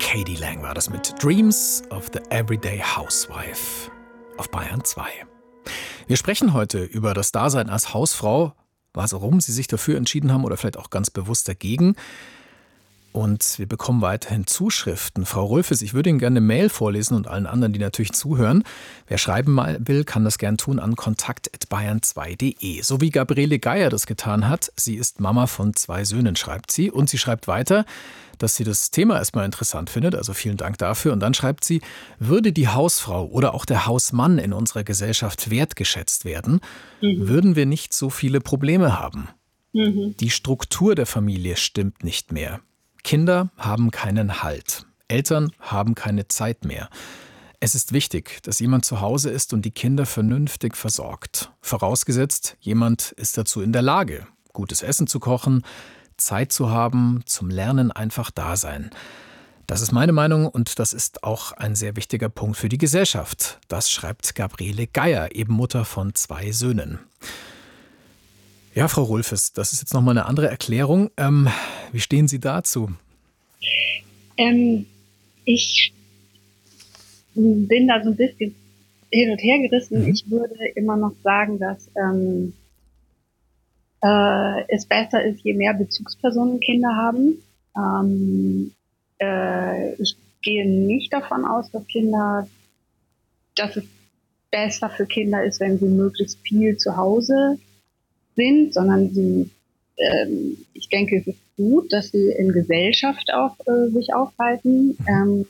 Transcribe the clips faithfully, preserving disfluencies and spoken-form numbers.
k.d. lang war das mit Dreams of the Everyday Housewife auf Bayern zwei. Wir sprechen heute über das Dasein als Hausfrau, warum Sie sich dafür entschieden haben oder vielleicht auch ganz bewusst dagegen. Und wir bekommen weiterhin Zuschriften. Frau Rulfes, ich würde Ihnen gerne eine Mail vorlesen und allen anderen, die natürlich zuhören. Wer schreiben mal will, kann das gern tun an kontakt at bayern zwei punkt de. So wie Gabriele Geier das getan hat. Sie ist Mama von zwei Söhnen, schreibt sie. Und sie schreibt weiter, dass sie das Thema erstmal interessant findet. Also vielen Dank dafür. Und dann schreibt sie, würde die Hausfrau oder auch der Hausmann in unserer Gesellschaft wertgeschätzt werden, mhm. würden wir nicht so viele Probleme haben. Mhm. Die Struktur der Familie stimmt nicht mehr. Kinder haben keinen Halt. Eltern haben keine Zeit mehr. Es ist wichtig, dass jemand zu Hause ist und die Kinder vernünftig versorgt. Vorausgesetzt, jemand ist dazu in der Lage, gutes Essen zu kochen, Zeit zu haben, zum Lernen einfach da sein. Das ist meine Meinung und das ist auch ein sehr wichtiger Punkt für die Gesellschaft. Das schreibt Gabriele Geier, eben Mutter von zwei Söhnen. Ja, Frau Rulfes, das ist jetzt nochmal eine andere Erklärung. Ähm, wie stehen Sie dazu? Ähm, ich bin da so ein bisschen hin und her gerissen. Mhm. Ich würde immer noch sagen, dass ähm, äh, es besser ist, je mehr Bezugspersonen Kinder haben. Ähm, äh, ich gehe nicht davon aus, dass Kinder, dass es besser für Kinder ist, wenn sie möglichst viel zu Hause sind, sondern sie, ähm, ich denke, es ist gut, dass sie in Gesellschaft auch äh, sich aufhalten. Ähm,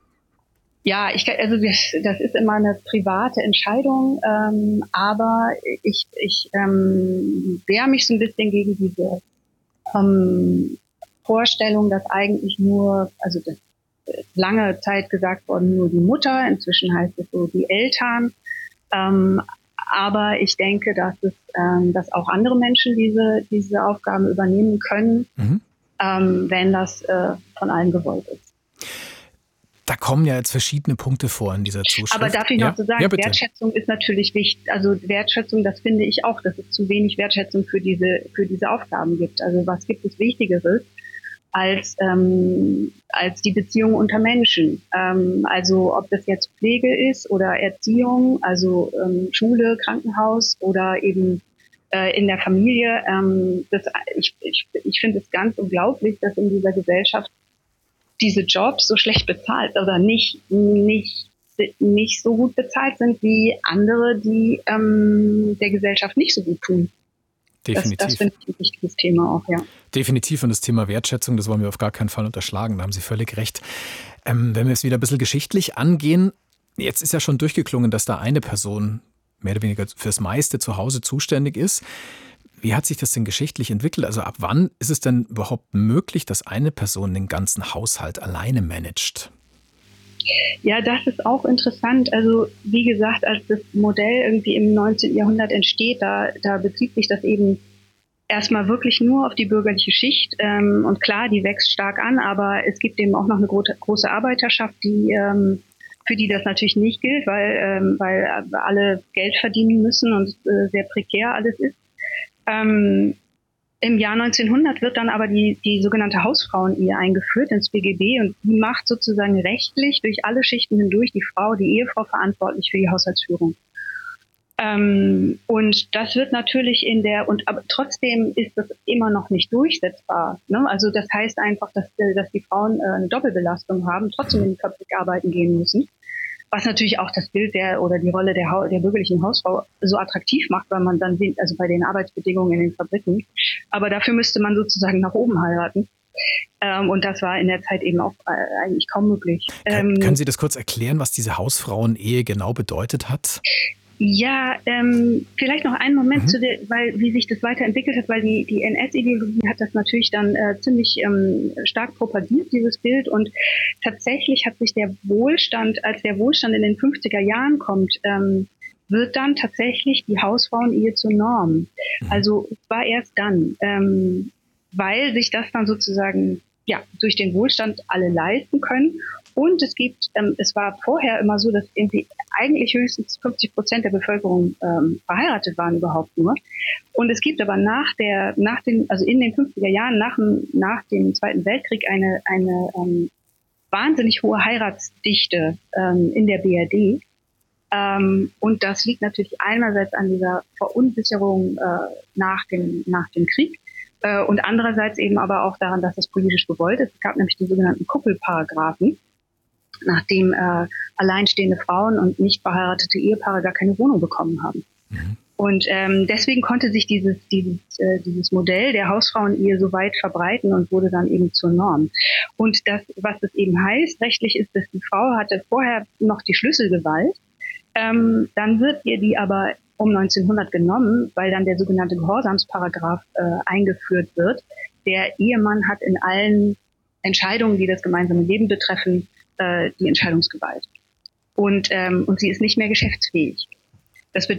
ja, ich, also das, das ist immer eine private Entscheidung, ähm, aber ich, ich ähm, wehre mich so ein bisschen gegen diese ähm, Vorstellung, dass eigentlich nur, also das ist lange Zeit gesagt worden, nur die Mutter, inzwischen heißt es so die Eltern. Ähm, Aber ich denke, dass es, ähm, dass auch andere Menschen diese, diese Aufgaben übernehmen können, mhm. ähm, wenn das äh, von allen gewollt ist. Da kommen ja jetzt verschiedene Punkte vor in dieser Zuschrift. Aber darf ich ja? noch so sagen, ja, Wertschätzung ist natürlich wichtig. Also Wertschätzung, das finde ich auch, dass es zu wenig Wertschätzung für diese, für diese Aufgaben gibt. Also was gibt es Wichtigeres als ähm, als die Beziehung unter Menschen. Ähm, also ob das jetzt Pflege ist oder Erziehung, also ähm, Schule, Krankenhaus oder eben äh, in der Familie. Ähm, das, ich ich, ich finde es ganz unglaublich, dass in dieser Gesellschaft diese Jobs so schlecht bezahlt oder nicht nicht nicht so gut bezahlt sind wie andere, die ähm, der Gesellschaft nicht so gut tun. Definitiv. Das, das finde ich ein wichtiges Thema auch, ja. Definitiv. Und das Thema Wertschätzung, das wollen wir auf gar keinen Fall unterschlagen. Da haben Sie völlig recht. Ähm, wenn wir es wieder ein bisschen geschichtlich angehen, jetzt ist ja schon durchgeklungen, dass da eine Person mehr oder weniger fürs meiste zu Hause zuständig ist. Wie hat sich das denn geschichtlich entwickelt? Also ab wann ist es denn überhaupt möglich, dass eine Person den ganzen Haushalt alleine managt? Ja, das ist auch interessant. Also wie gesagt, als das Modell irgendwie im neunzehnten Jahrhundert entsteht, da, da bezieht sich das eben erstmal wirklich nur auf die bürgerliche Schicht. Ähm, und klar, die wächst stark an, aber es gibt eben auch noch eine große, große Arbeiterschaft, die ähm, für die das natürlich nicht gilt, weil, ähm, weil alle Geld verdienen müssen und äh, sehr prekär alles ist. Ähm, Im Jahr neunzehnhundert wird dann aber die, die sogenannte Hausfrauen-Ehe eingeführt ins B G B und die macht sozusagen rechtlich durch alle Schichten hindurch die Frau, die Ehefrau verantwortlich für die Haushaltsführung. Ähm, und das wird natürlich in der, und aber trotzdem ist das immer noch nicht durchsetzbar. Ne? Also das heißt einfach, dass, dass die Frauen äh, eine Doppelbelastung haben, trotzdem in die Fabrik arbeiten gehen müssen. Was natürlich auch das Bild der oder die Rolle der, der bürgerlichen Hausfrau so attraktiv macht, weil man dann sieht, also bei den Arbeitsbedingungen in den Fabriken. Aber dafür müsste man sozusagen nach oben heiraten. Ähm, und das war in der Zeit eben auch äh, eigentlich kaum möglich. Kann, Ähm, können Sie das kurz erklären, was diese Hausfrauen-Ehe genau bedeutet hat? Ja, ähm, vielleicht noch einen Moment mhm. zu der, weil wie sich das weiterentwickelt hat, weil die, die N S-Ideologie hat das natürlich dann äh, ziemlich ähm, stark propagiert, dieses Bild. Und tatsächlich hat sich der Wohlstand, als der Wohlstand in den fünfziger Jahren kommt, ähm, wird dann tatsächlich die Hausfrauen-Ehe zur Norm. Mhm. Also es war erst dann, ähm, weil sich das dann sozusagen ja durch den Wohlstand alle leisten können. Und es gibt, ähm, es war vorher immer so, dass irgendwie eigentlich höchstens fünfzig Prozent der Bevölkerung ähm, verheiratet waren überhaupt nur. Und es gibt aber nach der, nach den, also in den fünfziger Jahren, nach dem, nach dem Zweiten Weltkrieg eine, eine ähm, wahnsinnig hohe Heiratsdichte ähm, in der B R D. Ähm, und das liegt natürlich einerseits an dieser Verunsicherung äh, nach dem, nach dem Krieg äh, und andererseits eben aber auch daran, dass das politisch gewollt ist. Es gab nämlich die sogenannten Kuppelparagraphen, nachdem äh, alleinstehende Frauen und nicht verheiratete Ehepaare gar keine Wohnung bekommen haben. Mhm. Und ähm, deswegen konnte sich dieses, dieses, äh, dieses Modell der Hausfrauen-Ehe so weit verbreiten und wurde dann eben zur Norm. Und das, was das eben heißt, rechtlich ist, dass die Frau hatte vorher noch die Schlüsselgewalt, ähm, dann wird ihr die aber um neunzehnhundert genommen, weil dann der sogenannte Gehorsamsparagraph äh, eingeführt wird. Der Ehemann hat in allen Entscheidungen, die das gemeinsame Leben betreffen, äh, die Entscheidungsgewalt. Und, ähm, und sie ist nicht mehr geschäftsfähig. Das bedeutet,